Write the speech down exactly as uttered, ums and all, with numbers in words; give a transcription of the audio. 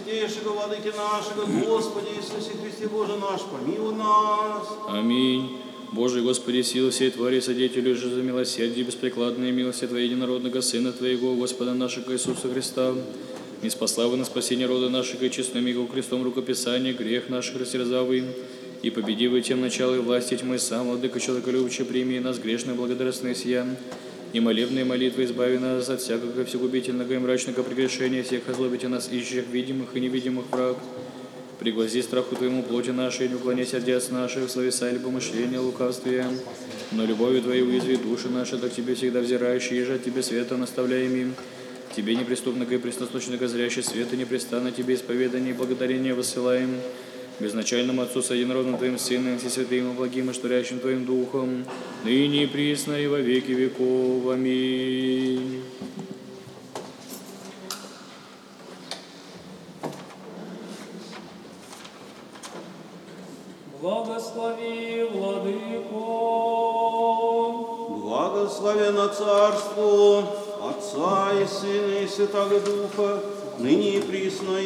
Пресвятейшего Владыки нашего, Господи Иисусе Христе Боже наш, помилуй нас. Аминь. Боже, Господи, силы всей твари, содействуй же за милосердие, беспрекладные милости Твоей единородного Сына Твоего, Господа нашего Иисуса Христа, не спасла вы на спасение рода нашего и честным Его крестом рукописания, грех наших растерзавый, и победивый тем начало и власти тьмы сам, Владыка человеколюбче, прими нас грешные благодарственные сия, и молебные молитвы избави нас от всякого всегубительного и мрачного прегрешения, всех озлобите нас, ищущих видимых и невидимых враг. Приглази страху Твоему плоти нашей, не уклони сердец наших, словеса или помышления лукавствия, но любовью Твоей уязви души наши, так Тебе всегда взирающие, еже от Тебе света наставляем им. Тебе неприступного и пресносущного зрящий света, непрестанно Тебе исповедание и благодарение высылаем. Безначальному Отцу с единородным Твоим Сыном, Всесвятым и благим и штурящим Твоим Духом, ныне и присно и во веки веков. Аминь. Благослови, Владыко. Благословенно Царству Отца и Сына и Святаго Духа, ныне и присно